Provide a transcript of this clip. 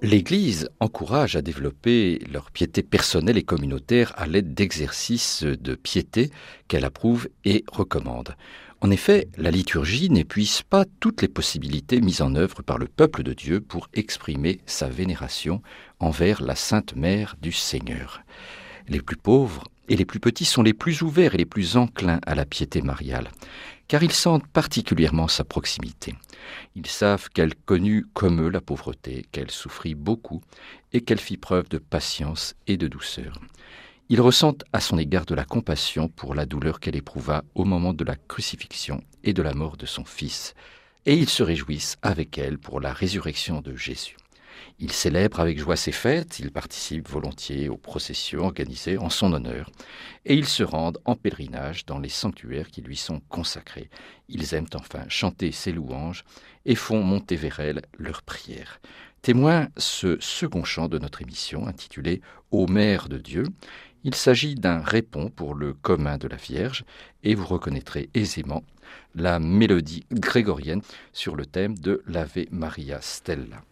L'Église encourage à développer leur piété personnelle et communautaire à l'aide d'exercices de piété qu'elle approuve et recommande. En effet, la liturgie n'épuise pas toutes les possibilités mises en œuvre par le peuple de Dieu pour exprimer sa vénération envers la Sainte Mère du Seigneur. Les plus pauvres et les plus petits sont les plus ouverts et les plus enclins à la piété mariale, car ils sentent particulièrement sa proximité. Ils savent qu'elle connut comme eux la pauvreté, qu'elle souffrit beaucoup et qu'elle fit preuve de patience et de douceur. Ils ressentent à son égard de la compassion pour la douleur qu'elle éprouva au moment de la crucifixion et de la mort de son Fils, et ils se réjouissent avec elle pour la résurrection de Jésus. Ils célèbrent avec joie ses fêtes, ils participent volontiers aux processions organisées en son honneur, et ils se rendent en pèlerinage dans les sanctuaires qui lui sont consacrés. Ils aiment enfin chanter ses louanges et font monter vers elle leurs prières. Témoin ce second chant de notre émission intitulé « Ô Mère de Dieu ». Il s'agit d'un répond pour le commun de la Vierge et vous reconnaîtrez aisément la mélodie grégorienne sur le thème de l'Ave Maria Stella.